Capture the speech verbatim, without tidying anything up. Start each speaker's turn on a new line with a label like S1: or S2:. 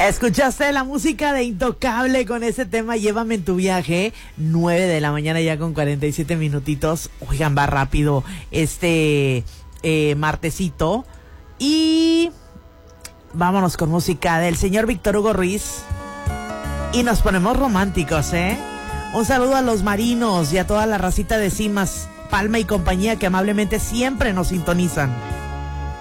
S1: Escuchaste la música de Intocable con ese tema Llévame en tu viaje. Nueve de la mañana ya con cuarenta y siete minutitos. Oigan, va rápido este eh, martesito. Y vámonos con música del señor Víctor Hugo Ruiz. Y nos ponemos románticos, ¿eh? Un saludo a los marinos y a toda la racita de Cimas, Palma y compañía que amablemente siempre nos sintonizan.